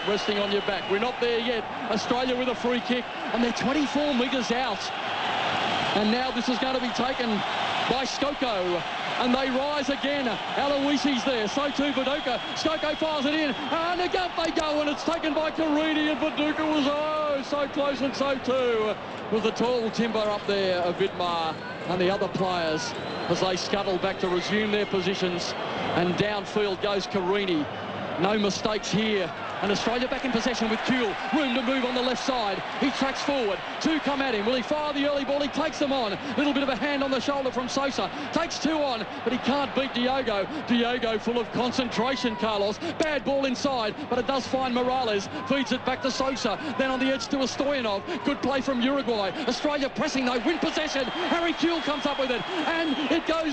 resting on your back. We're not there yet. Australia with a free kick, and they're 24 metres out. And now this is going to be taken by Skoko. And they rise again. Aloisi's there. So too Viduka. Skoko fires it in. And up they go. And it's taken by Carini. And Viduka was so close. And so too was the tall timber up there of Vidmar and the other players as they scuttle back to resume their positions. And downfield goes Carini. No mistakes here. And Australia back in possession with Kuehl. Room to move on the left side. He tracks forward. Two come at him. Will he fire the early ball? He takes them on. Little bit of a hand on the shoulder from Sosa. Takes two on, but he can't beat Diogo. Diogo full of concentration, Carlos. Bad ball inside, but it does find Morales. Feeds it back to Sosa. Then on the edge to Stoyanov. Good play from Uruguay. Australia pressing, though. Win possession. Harry Kuehl comes up with it. And it goes